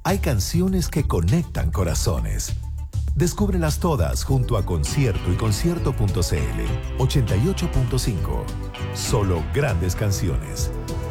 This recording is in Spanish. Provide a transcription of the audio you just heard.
Hay canciones que conectan corazones. Descúbrelas todas junto a Concierto y Concierto.cl 88.5. Solo grandes canciones.